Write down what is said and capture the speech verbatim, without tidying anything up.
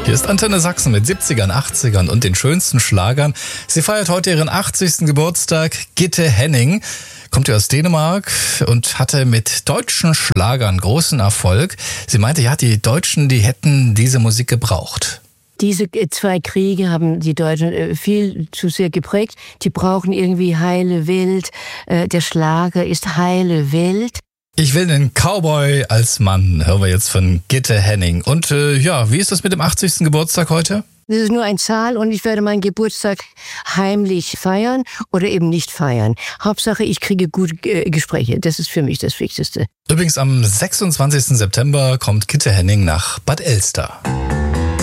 Hier ist Antenne Sachsen mit siebzigern, achtzigern und den schönsten Schlagern. Sie feiert heute ihren achtzigsten Geburtstag. Gitte Henning kommt ja aus Dänemark und hatte mit deutschen Schlagern großen Erfolg. Sie meinte, ja, die Deutschen, die hätten diese Musik gebraucht. Diese zwei Kriege haben die Deutschen viel zu sehr geprägt. Die brauchen irgendwie heile Welt. Der Schlager ist heile Welt. Ich will einen Cowboy als Mann, hören wir jetzt von Gitte Henning. Und äh, ja, wie ist das mit dem achtzigsten Geburtstag heute? Das ist nur eine Zahl und ich werde meinen Geburtstag heimlich feiern oder eben nicht feiern. Hauptsache, ich kriege gute äh, Gespräche. Das ist für mich das Wichtigste. Übrigens am sechsundzwanzigsten September kommt Gitte Henning nach Bad Elster.